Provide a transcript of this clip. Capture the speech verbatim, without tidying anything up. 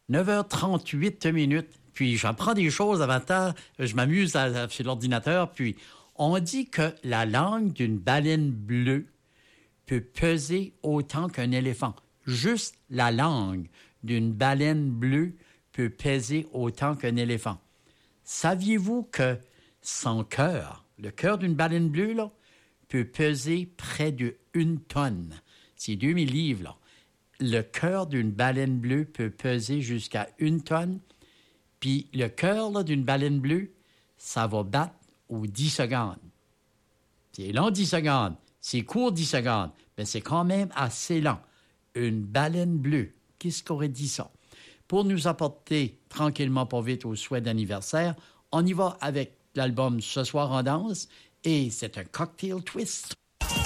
neuf heures trente-huit minutes. Puis j'apprends des choses avant temps. Je m'amuse à, à, sur l'ordinateur. Puis on dit que la langue d'une baleine bleue peut peser autant qu'un éléphant. Juste la langue d'une baleine bleue peut peser autant qu'un éléphant. Saviez-vous que son cœur, le cœur d'une baleine bleue, là, peut peser près de une tonne? C'est deux mille livres, là. Le cœur d'une baleine bleue peut peser jusqu'à une tonne. Puis le cœur là, d'une baleine bleue, ça va battre aux dix secondes. C'est long dix secondes. C'est court dix secondes. Mais c'est quand même assez lent. Une baleine bleue, qu'est-ce qu'aurait dit ça? Pour nous apporter tranquillement pas vite au souhait d'anniversaire, on y va avec l'album Ce soir en danse et c'est un cocktail twist.